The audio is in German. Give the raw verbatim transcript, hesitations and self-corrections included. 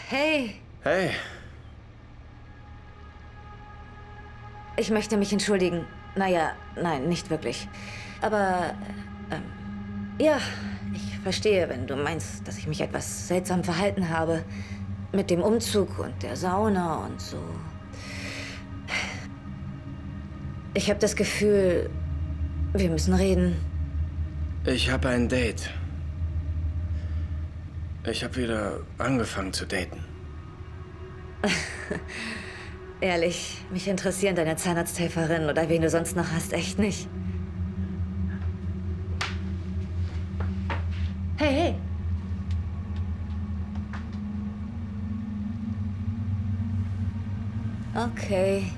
Hey. Hey. Ich möchte mich entschuldigen. Naja, nein, nicht wirklich. Aber, ähm, ja, ich verstehe, wenn du meinst, dass ich mich etwas seltsam verhalten habe. Mit dem Umzug und der Sauna und so. Ich habe das Gefühl, wir müssen reden. Ich habe ein Date. Ich habe wieder angefangen zu daten. Ehrlich, mich interessieren deine Zahnarzthelferin oder wen du sonst noch hast echt nicht. Hey, hey. Okay.